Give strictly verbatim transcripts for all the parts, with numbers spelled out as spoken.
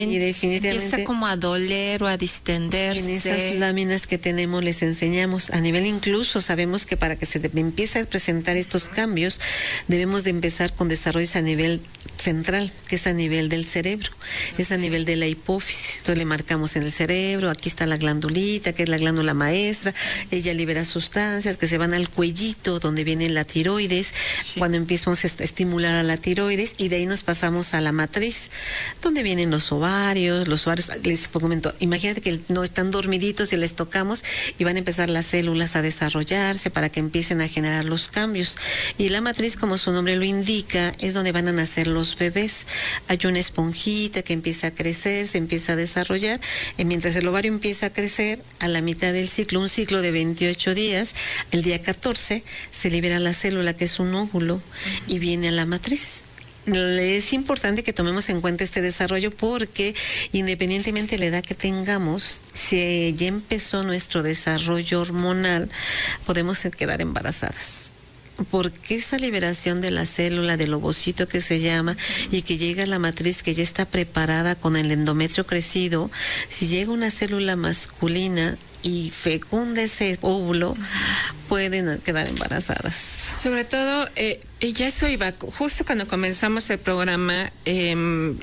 Y definitivamente empieza como a doler o a distenderse. En esas láminas que tenemos les enseñamos a nivel, incluso sabemos que para que se empiece a presentar estos cambios debemos de empezar con desarrollos a nivel central, que es a nivel del cerebro, es a nivel de la hipófisis. Entonces le marcamos en el cerebro, aquí está la glandulita, que es la glándula maestra, ella libera sustancias que se van al cuellito donde viene la tiroides, sí. Cuando empezamos a estimular a la tiroides, y de ahí nos pasamos a la matriz, donde vienen los ovarios, los ovarios, les comento, imagínate que no están dormiditos y les tocamos y van a empezar las células a desarrollarse para que empiecen a generar los cambios. Y la matriz, como su nombre lo indica, es donde van a nacer los bebés. Hay una esponjita que empieza a crecer, se empieza a desarrollar, y mientras el ovario empieza a crecer, a la mitad del ciclo, un ciclo de veintiocho días, el día catorce se libera la célula, que es un óvulo, uh-huh. y viene a la matriz. Es importante que tomemos en cuenta este desarrollo porque independientemente de la edad que tengamos, si ya empezó nuestro desarrollo hormonal, podemos quedar embarazadas. Porque esa liberación de la célula, del ovocito que se llama, y que llega a la matriz que ya está preparada con el endometrio crecido, si llega una célula masculina y fecunda ese óvulo, pueden quedar embarazadas. Sobre todo, eh, ya eso iba, justo cuando comenzamos el programa, eh,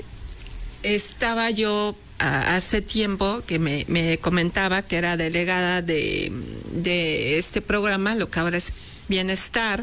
estaba yo a, hace tiempo que me, me comentaba que era delegada de, de este programa, lo que ahora es Bienestar,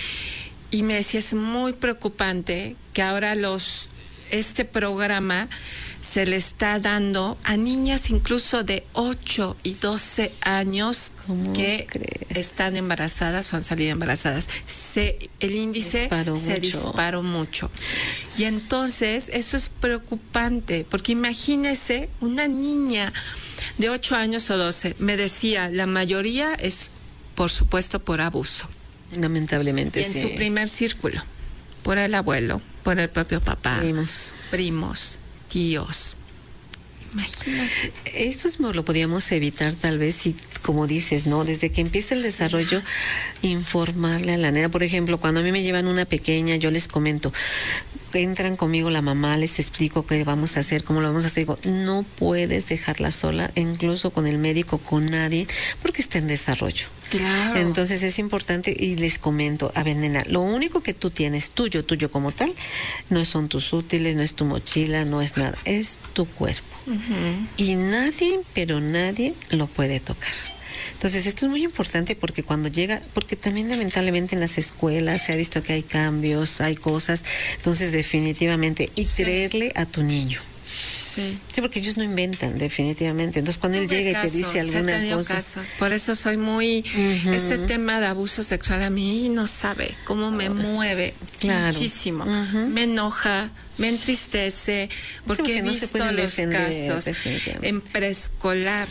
y me decía, es muy preocupante que ahora los este programa se le está dando a niñas incluso de ocho y doce años que crees? están embarazadas o han salido embarazadas. Se, el índice disparó se mucho. disparó mucho. Y entonces eso es preocupante, porque imagínese una niña de ocho años o doce, me decía, la mayoría es, por supuesto, por abuso. Lamentablemente, y en sí. su primer círculo, por el abuelo, por el propio papá, primos, primos, tíos. Imagínate. Eso es, lo podíamos evitar tal vez si, como dices, ¿no? Desde que empieza el desarrollo, informarle a la nena. Por ejemplo, cuando a mí me llevan una pequeña, yo les comento, entran conmigo la mamá, les explico qué vamos a hacer, cómo lo vamos a hacer. Digo, no puedes dejarla sola, incluso con el médico, con nadie, porque está en desarrollo. Claro. Entonces es importante, y les comento, a ver, nena, lo único que tú tienes, tuyo, tuyo como tal, no son tus útiles, no es tu mochila, no es nada, es tu cuerpo. Uh-huh. Y nadie, pero nadie lo puede tocar. Entonces esto es muy importante porque cuando llega, porque también lamentablemente en las escuelas se ha visto que hay cambios, hay cosas, entonces definitivamente, y sí. creerle a tu niño. Sí. Sí, porque ellos no inventan, definitivamente. Entonces, cuando él llega casos, y te dice alguna he cosa. Casos. Por eso soy muy. Uh-huh. Este tema de abuso sexual a mí no sabe cómo me mueve claro. muchísimo. Uh-huh. Me enoja, me entristece, porque, sí, porque he no visto los defender, casos en preescolar.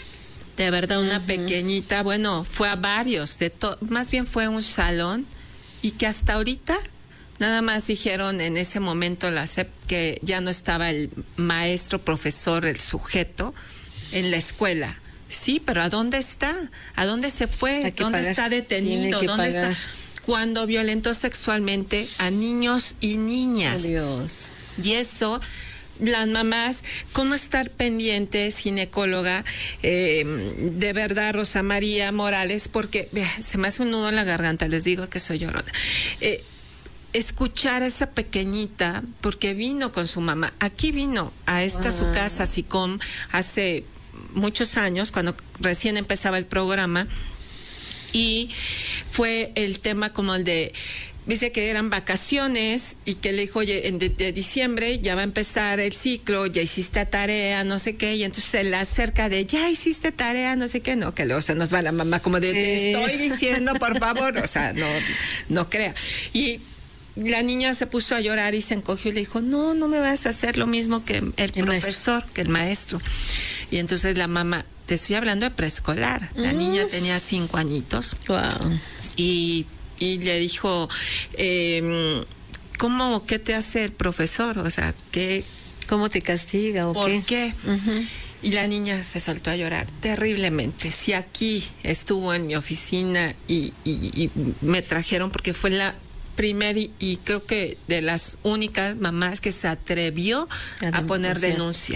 De verdad, una uh-huh. pequeñita, bueno, fue a varios, de to- más bien fue un salón, y que hasta ahorita. Nada más dijeron en ese momento la S E P que ya no estaba el maestro, profesor, el sujeto en la escuela. Sí, pero ¿a dónde está? ¿A dónde se fue? ¿Dónde pagar. Está detenido? ¿Dónde pagar. Está? Cuando violentó sexualmente a niños y niñas. Dios. Y eso, las mamás, ¿cómo estar pendientes, ginecóloga? Eh, de verdad, Rosa María Morales, porque vea, se me hace un nudo en la garganta, les digo que soy llorona. Eh, escuchar a esa pequeñita, porque vino con su mamá, aquí vino a esta wow. su casa, SICOM, hace muchos años, cuando recién empezaba el programa, y fue el tema como el de, dice que eran vacaciones, y que le dijo, oye, en de, de diciembre ya va a empezar el ciclo, ya hiciste tarea, no sé qué, y entonces se la acerca de, ya hiciste tarea, no sé qué, no, que luego se nos va la mamá como de, te estoy diciendo, por favor, o sea, no, no crea. Y la niña se puso a llorar y se encogió y le dijo, no, no me vas a hacer lo mismo que el, el profesor, maestro. que el maestro. Y entonces la mamá, te estoy hablando de preescolar, la mm. niña tenía cinco añitos. Wow. Y, y le dijo, eh, ¿cómo, qué te hace el profesor? O sea, ¿qué? ¿Cómo te castiga o ¿por qué? qué? Uh-huh. Y la niña se soltó a llorar terriblemente. Si aquí estuvo en mi oficina y, y, y me trajeron, porque fue la primera y, y creo que de las únicas mamás que se atrevió a, a poner denuncia.